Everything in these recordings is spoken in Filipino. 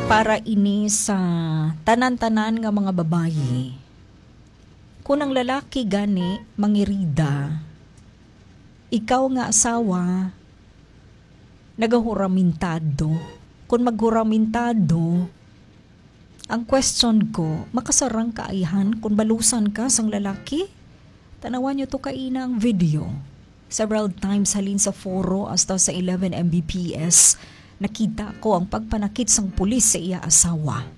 para ini sa tanan-tanan nga mga babayi. Kung ang lalaki gani mangirida, ikaw nga asawa, nagahuramintado. Kung maghuramintado, ang question ko, makasarang kaayahan kung balusan ka sang lalaki? Tanawan nyo to kaina ang video. Several times halin sa foro hasta sa 11 Mbps, nakita ko ang pagpanakit sang pulis sa iya asawa.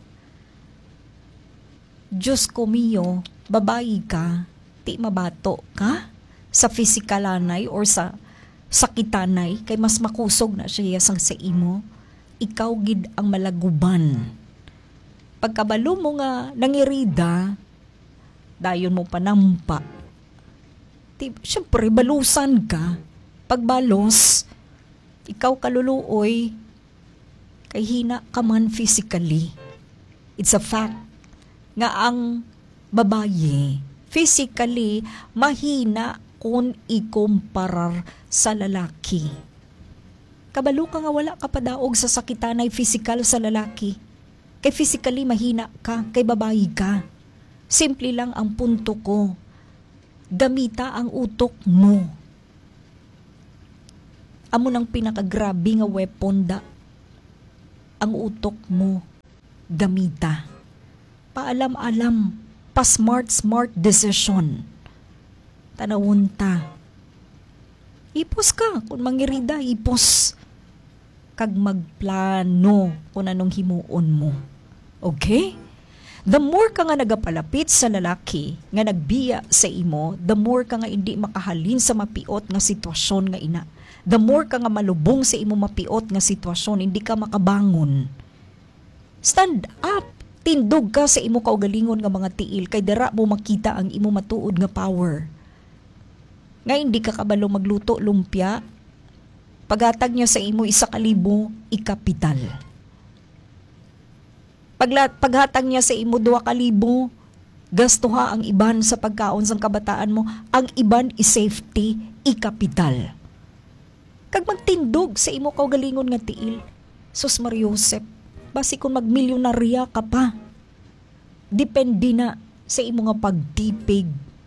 Diyos ko miyo, babayi ka, ti mabato ka sa fisikalanay or sa sakitanay, kay mas makusog na siya sang sa imo, ikaw gid ang malaguban. Pagkabalo mo nga nangirida, dayon mo panampa. Siyempre, balusan ka. Pagbalos, ikaw kaluluoy, kay hina ka man physically. It's a fact nga ang babaye, physically, mahina kung ikumparar sa lalaki. Kabalo ka nga wala ka padaog sa sakitanay physical sa lalaki. Kay physically mahina ka, kay babayi ka. Simple lang ang punto ko. Gamita ang utok mo. Amo nang pinakagrabe nga weapon da. Ang utok mo, gamita. Paalam-alam, pa-smart decision. Tanawon ta. Ipos ka, kung mangirida, ipos. Kag magplano kung anong himuon mo. Okay? The more ka nga nagapalapit sa lalaki nga nagbiya sa imo, the more ka nga hindi makahalin sa mapiot nga sitwasyon nga ina. The more ka nga malubong sa imo mapiot nga sitwasyon, hindi ka makabangon. Stand up! Tindog ka sa imo kaugalingon nga mga tiil, kay dara mo makita ang imo matuod nga power. Nga hindi ka kabalo magluto lumpia, paghatag niya sa imo 1,000, ikapital. Paghatag niya sa imo 2,000, gastuha ang iban sa pagkaon sang kabataan mo, ang iban is safety, ikapital. Kag magtindog sa imo kaugalingon nga tiil, sus Mariosep, basi kung magmilyonarya ka pa, depende na sa imo nga pagtipig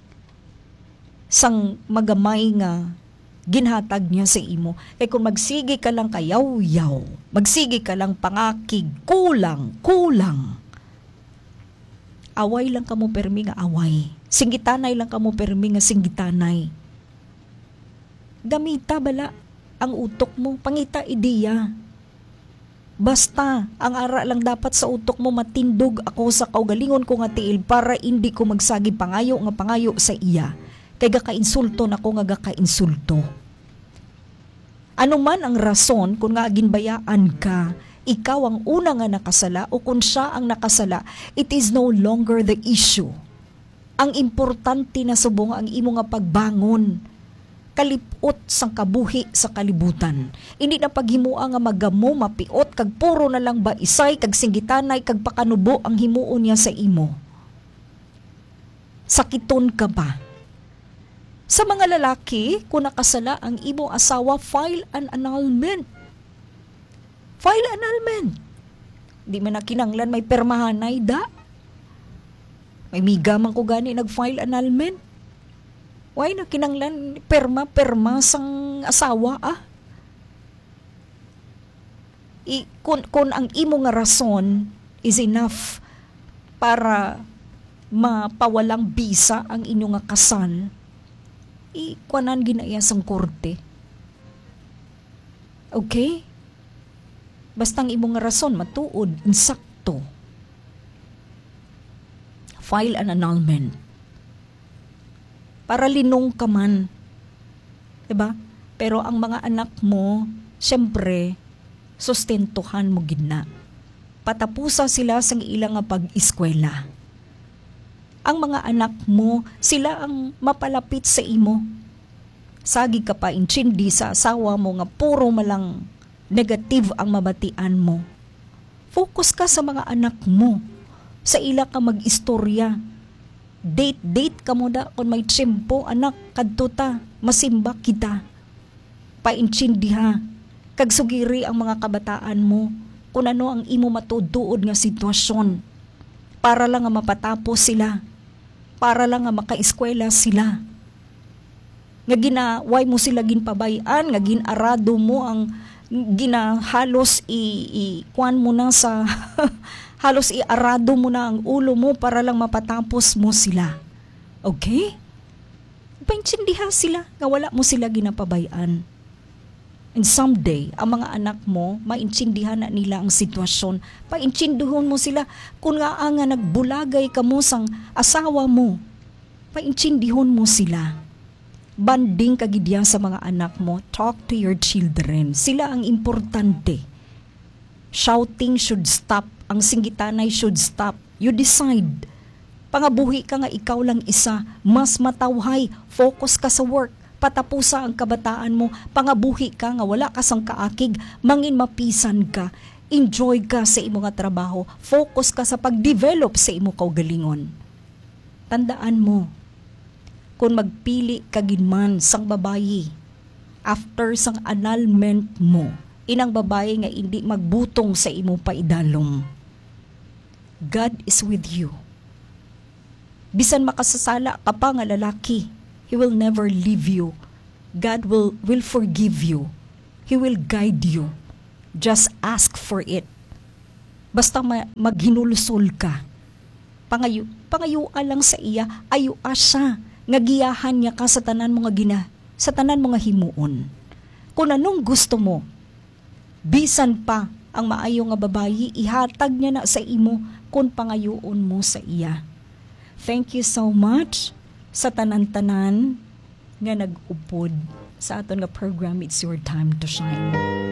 sang magamay nga ginhatag niya sa imo. Kay kung magsigi ka lang kayaw-yaw, magsigi ka lang pangakig, kulang. Away lang ka mo permi nga away. Singgitanay lang ka mo permi nga singgitanay. Gamita bala ang utok mo, pangita ideya. Basta, ang ara lang dapat sa utok mo matindog ako sa kaugalingon ko nga tiil para hindi ko magsagi pangayo sa iya. Kay gaka-insulto na ko nga gaka-insulto. Ano man ang rason kung nga ginbayaan ka, ikaw ang una nga nakasala o kung siya ang nakasala, it is no longer the issue. Ang importante na subong ang imo nga pagbangon, kalipot sang kabuhi sa kalibutan. Hindi na paghimua nga magamo, mapiot, kag puro na lang ba isay, kag singgitanay, kag pakanubo ang himuon niya sa imo. Sakiton ka ba? Sa mga lalaki, kung nakasala ang imong asawa, file an annulment. File annulment. Di man na kinanglan may permahanay da. May migamang ko gani nag-file annulment. Why na kinanglan perma sang asawa kung ang imo nga rason is enough para mapawalang bisa ang inyo nga kasal, ikwanan ginaya sang korte. Okay? Bastang imong rason matuod, insakto. File an annulment. Para linong ka man. Diba? Pero ang mga anak mo, syempre, sustentuhan mo gina. Patapusa sila sang ilang pag-eskwela. Ang mga anak mo, sila ang mapalapit sa imo. Sagi ka pa intindi sa asawa mo nga puro malang negative ang mabatian mo. Focus ka sa mga anak mo. Sa ila ka mag-istorya. Date ka mo da kung may tiyempo, anak, kadto ta, masimba kita. Paintindi ha. Kag sugiri ang mga kabataan mo. kung ano ang imo matuduod nga sitwasyon para lang nga mapatapos sila, para lang nga makaeskwela sila. Nga ginaway mo sila ginpabayan, nga ginarado mo ang halos kuan mo na sa halos iarado mo na ang ulo mo para lang mapatapos mo sila. Okay? Paintindihan sila nga wala mo sila ginapabayan. And someday, ang mga anak mo, maintindihan na nila ang sitwasyon. Paintindihan mo sila kung nga nagbulagay ka mo sang asawa mo. Paintindihan mo sila. Banding kagidyan sa mga anak mo. Talk to your children. Sila ang importante. Shouting should stop. Ang singgitanay should stop. You decide. Pangabuhi ka nga ikaw lang isa. Mas matawhay. Focus ka sa work. Patapusa ang kabataan mo, pangabuhi ka nga wala ka sang kaakig, mangin mapisan ka, enjoy ka sa imo nga trabaho, focus ka sa pag-develop sa imo kaugalingon. Tandaan mo, kung magpili ka ginman sang babayi, after sang annulment mo, inang babayi nga hindi magbutong sa imo paidalom. God is with you. Bisan makasasala ka pa nga lalaki, He will never leave you. God will forgive you. He will guide you. Just ask for it. Basta maghinulsol ka. Pangayuan lang sa iya, ayua siya. Ngagiyahan niya ka sa tanan sa tanan mga himuon. Kung anong gusto mo, bisan pa ang maayo nga babayi, ihatag niya na sa imo kung pangayuon mo sa iya. Thank you so much sa tanan-tanan nga nag-upod sa aton nga program, It's Your Time to Shine.